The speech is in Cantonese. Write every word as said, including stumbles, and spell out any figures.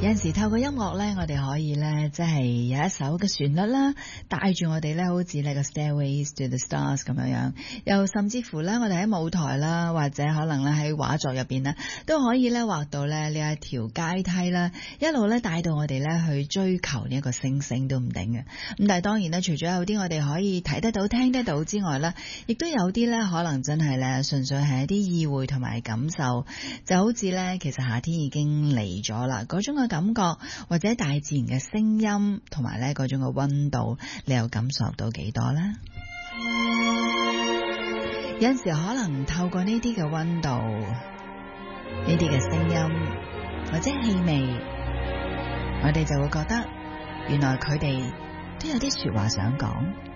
有陣時透過音樂咧，我哋可以咧，即係有一首嘅旋律啦，帶住我哋咧，好似呢個 Stairways to the Stars 咁樣樣。又甚至乎咧，我哋喺舞台啦，或者可能咧喺畫作入邊咧，都可以咧畫到咧呢一條階梯啦，一路咧帶到我哋咧去追求呢一個星星都唔定嘅。咁但係當然咧，除咗有啲我哋可以睇得到、聽得到之外咧，亦都有啲咧可能真係咧，純粹係一啲意會同埋感受，就好似咧，其實夏天已經嚟咗啦，嗰種嘅感覺或者大自然嘅聲音同埋咧嗰種嘅溫度，你又感受到幾多呢？有陣時可能透過呢啲嘅溫度、呢啲嘅聲音或者氣味，我哋就會覺得原來佢哋都有啲說話想講。